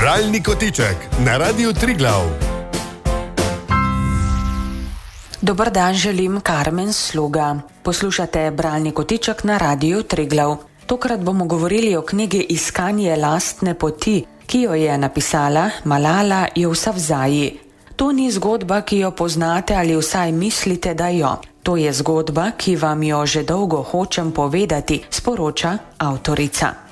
Bralni kotiček na Radiu Triglav. Dober dan želim, Karmen Sluga. Poslušate Bralni kotiček na Radiu Triglav. Tokrat bomo govorili o knjigi Iskanje lastne poti, ki jo je napisala Malala Yousafzai. To ni zgodba, ki jo poznate ali vsaj mislite, da jo. To je zgodba, ki vam jo že dolgo hočem povedati, sporoča avtorica.